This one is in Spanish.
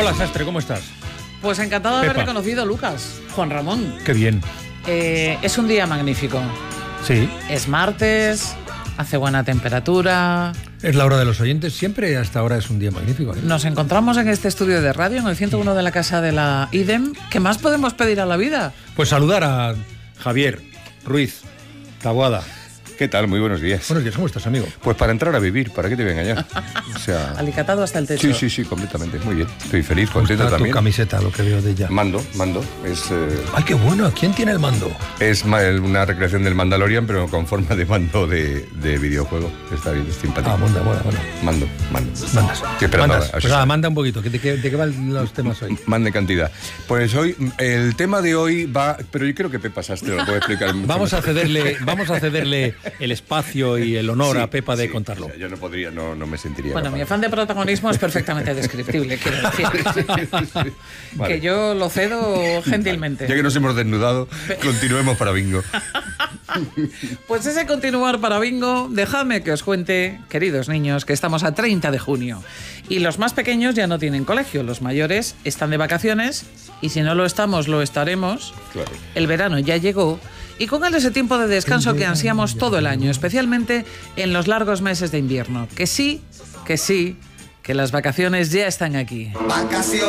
Hola, Sastre, ¿cómo estás? Pues encantado de Pepa. haberle conocido, Lucas. Juan Ramón. Qué bien. Es un día magnífico. Sí. Es martes, hace buena temperatura. Es la hora de los oyentes. Siempre hasta ahora es un día magnífico, ¿eh? Nos encontramos en este estudio de radio, en el 101 de la Casa de la IDEM. ¿Qué más podemos pedir a la vida? Pues saludar a Javier Ruiz Taboada. ¿Qué tal? Muy buenos días. Buenos días, ¿cómo estás, amigo? Pues para entrar a vivir, ¿para qué te voy a engañar? O sea, Alicatado hasta el techo. sí, completamente. Muy bien. Estoy feliz, ¿Cómo contento está también. tu camiseta, lo que veo de ella? Mando. ¡Ay, qué bueno! ¿Quién tiene el mando? Es una recreación del Mandalorian, pero con forma de mando de videojuego. Está bien, es simpático. Ah, manda. Mando. Mandas. Estoy esperando Mandas. a- Pues nada, manda un poquito. ¿De qué van los temas hoy? Mande cantidad. Pues hoy, el tema de hoy va... Pero yo creo que Pepa Sastre lo puede explicar mucho Vamos a mejor. cederle el espacio y el honor a Pepa de contarlo. O sea, yo no podría, no me sentiría Bueno, capaz. mi afán de protagonismo es perfectamente descriptible, quiero decir. Vale. Que yo lo cedo gentilmente. Ya que nos hemos desnudado, continuemos para bingo. Pues ese continuar para bingo, dejadme que os cuente, queridos niños, que estamos a 30 de junio. Y los más pequeños ya no tienen colegio, los mayores están de vacaciones y si no lo estamos, lo estaremos. Claro. El verano ya llegó y con él ese tiempo de descanso que ansiamos todo el año, especialmente en los largos meses de invierno. Que sí, que las vacaciones ya están aquí. Vacaciones.